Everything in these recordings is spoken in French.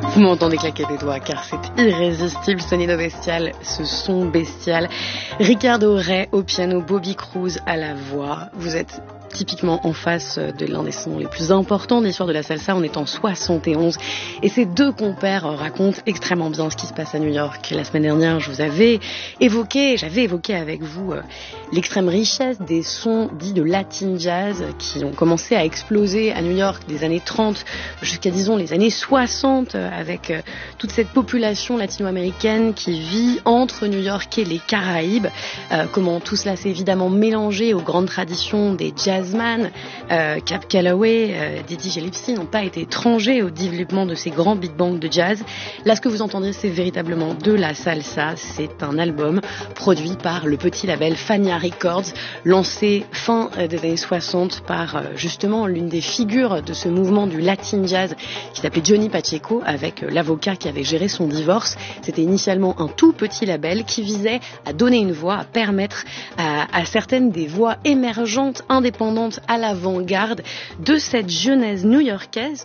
Vous m'entendez claquer des doigts car c'est irrésistible, sonido bestial, ce son bestial. Ricardo Rey au piano, Bobby Cruz à la voix. Vous êtes typiquement en face de l'un des sons les plus importants de l'histoire de la salsa. On est en 71 et ces deux compères racontent extrêmement bien ce qui se passe à New York. La semaine dernière, j'avais évoqué avec vous l'extrême richesse des sons dits de Latin Jazz qui ont commencé à exploser à New York des années 30 jusqu'à disons les années 60 avec toute cette population latino-américaine qui vit entre New York et les Caraïbes. Comment tout cela s'est évidemment mélangé aux grandes traditions des jazzman. Cab Calloway, Dizzy Gillespie n'ont pas été étrangers au développement de ces grands beat bands de jazz. Là, ce que vous entendez, c'est véritablement de la salsa. C'est un album produit par le petit label Fania Records, lancé fin des années 60 par justement l'une des figures de ce mouvement du Latin Jazz qui s'appelait Johnny Pacheco, avec l'avocat qui avait géré son divorce. C'était initialement un tout petit label qui visait à donner une voix, à permettre à certaines des voix émergentes, indépendantes, à l'avant-garde de cette jeunesse new-yorkaise,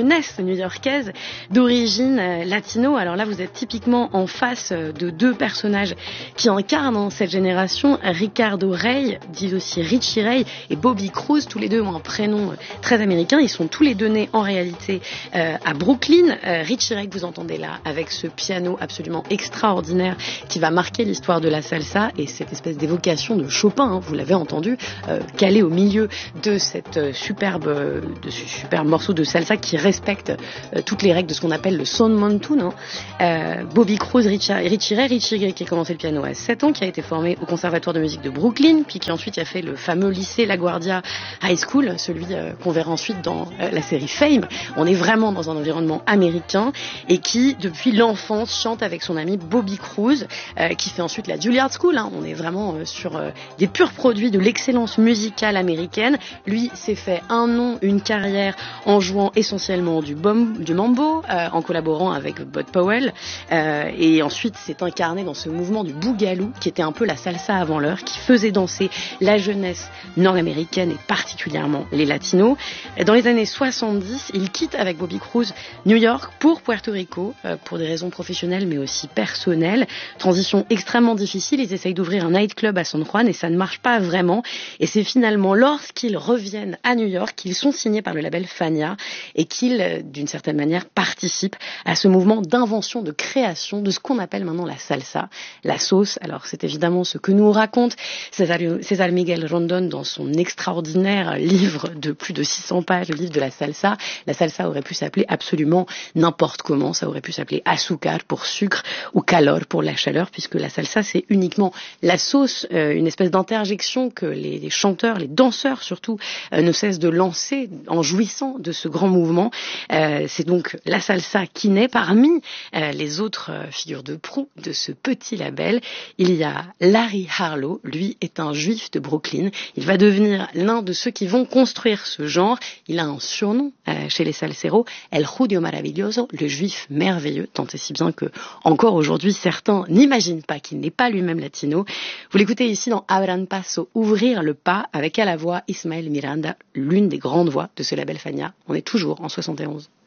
d'origine latino. Alors là, vous êtes typiquement en face de deux personnages qui incarnent cette génération, Ricardo Rey, dit aussi Richie Ray, et Bobby Cruz. Tous les deux ont un prénom très américain. Ils sont tous les deux nés en réalité à Brooklyn. Richie Ray que vous entendez là avec ce piano absolument extraordinaire qui va marquer l'histoire de la salsa et cette espèce d'évocation de Chopin, vous l'avez entendu, calé au milieu de ce superbe morceau de salsa qui respecte toutes les règles de ce qu'on appelle le son montuno. Bobby Cruz, Richie Ray qui a commencé le piano à 7 ans, qui a été formé au conservatoire de musique de Brooklyn, puis qui ensuite a fait le fameux lycée LaGuardia High School, celui qu'on verra ensuite dans la série Fame. On est vraiment dans un environnement américain et qui, depuis l'enfance, chante avec son ami Bobby Cruz, qui fait ensuite la Juilliard School. On est vraiment sur des purs produits de l'excellence musicale américaine. Lui s'est fait un nom, une carrière en jouant essentiellement du mambo, en collaborant avec Bud Powell, et ensuite s'est incarné dans ce mouvement du boogaloo qui était un peu la salsa avant l'heure, qui faisait danser la jeunesse nord-américaine et particulièrement les latinos. Dans les années 70, il quitte avec Bobby Cruz New York pour Puerto Rico, pour des raisons professionnelles mais aussi personnelles. Transition extrêmement difficile, ils essayent d'ouvrir un nightclub à San Juan et ça ne marche pas vraiment, et c'est finalement lorsqu'ils reviennent à New York qu'ils sont signés par le label Fania et qu'ils, d'une certaine manière, participent à ce mouvement d'invention, de création de ce qu'on appelle maintenant la salsa, la sauce. Alors c'est évidemment ce que nous raconte César Miguel Rondon dans son extraordinaire livre de plus de 600 pages, le livre de la salsa. La salsa aurait pu s'appeler absolument n'importe comment, ça aurait pu s'appeler azúcar pour sucre ou calor pour la chaleur, puisque la salsa c'est uniquement la sauce, une espèce d'interjection que les chanteurs, les danseurs surtout, ne cessent de lancer en jouissant de ce grand mouvement. C'est donc la salsa qui naît. Parmi les autres figures de proue de ce petit label, il y a Larry Harlow. Lui est un juif de Brooklyn. Il va devenir l'un de ceux qui vont construire ce genre. Il a un surnom chez les salseros, El Judío Maravilloso, le juif merveilleux, tant et si bien que encore aujourd'hui certains n'imaginent pas qu'il n'est pas lui-même latino. Vous l'écoutez ici dans Abran Paso, Ouvrir le pas, avec à la voix Ismael Miranda, l'une des grandes voix de ce label Fania. On est toujours en 71.